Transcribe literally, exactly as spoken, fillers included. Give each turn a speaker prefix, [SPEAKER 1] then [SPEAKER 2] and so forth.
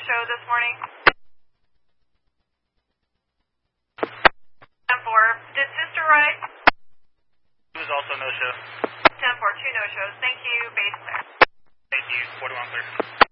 [SPEAKER 1] no-show this morning? ten four. Did Sister ride?
[SPEAKER 2] It was also no-show.
[SPEAKER 1] ten four, two no-shows. Thank you. Base clear.
[SPEAKER 2] Thank you. forty-one clear.